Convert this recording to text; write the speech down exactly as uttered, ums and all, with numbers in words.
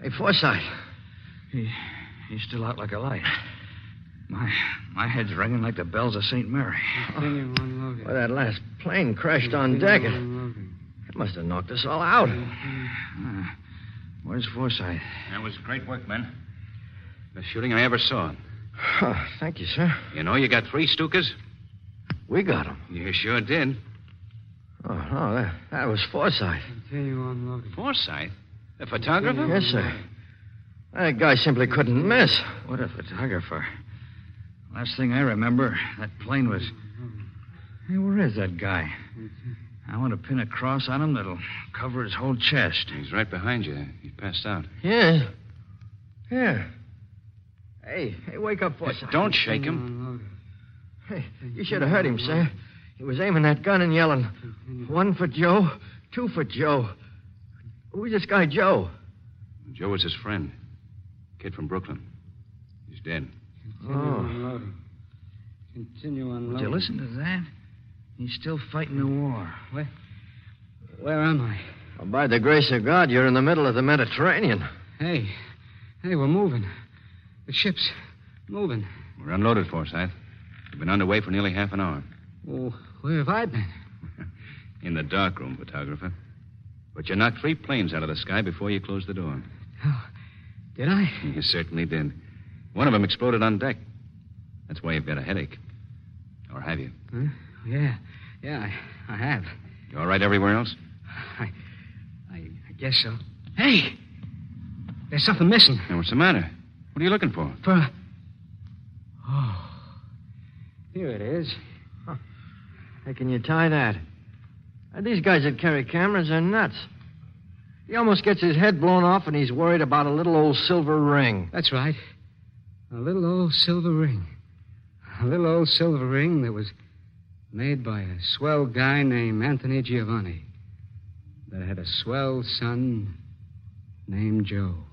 Hey, Forsythe. He, he's still out like a light. My my head's ringing like the bells of Saint Mary. Continue unloading. Well, that last plane crashed on deck. It, Unloading. it must have knocked us all out. Uh, where's Forsythe? That was great work, men. Best shooting I ever saw. Oh, thank you, sir. You know you got three Stukas? We got him. You sure did. Oh, no, that, that was Forsythe. Continue unloading. Forsythe? The photographer? Yes, sir. That guy simply couldn't miss. What a photographer. Last thing I remember, that plane was... Hey, where is that guy? I want to pin a cross on him that'll cover his whole chest. He's right behind you. He passed out. Yeah. Yeah. Hey, hey, wake up, Forsythe. Don't shake him. Unloading. Hey, you should have heard him, sir. He was aiming that gun and yelling, one for Joe, two for Joe. Who's this guy, Joe? Joe was his friend. Kid from Brooklyn. He's dead. Continue Oh. unloading. Continue unloading. Would you listen to that? He's still fighting the war. Where, where am I? Well, by the grace of God, you're in the middle of the Mediterranean. Hey, hey, we're moving. The ship's moving. We're unloaded, Forsythe. We've been underway for nearly half an hour. Well, where have I been? In the dark room, photographer. But you knocked three planes out of the sky before you closed the door. Oh, did I? You certainly did. One of them exploded on deck. That's why you've got a headache. Or have you? Huh? Yeah, yeah, I, I have. You all right everywhere else? I, I, I guess so. Hey, there's something missing. Now, what's the matter? What are you looking for? For. Oh, here it is. How can you tie that? Uh, These guys that carry cameras are nuts. He almost gets his head blown off, and he's worried about a little old silver ring. That's right. A little old silver ring. A little old silver ring that was made by a swell guy named Anthony Giovanni that had a swell son named Joe.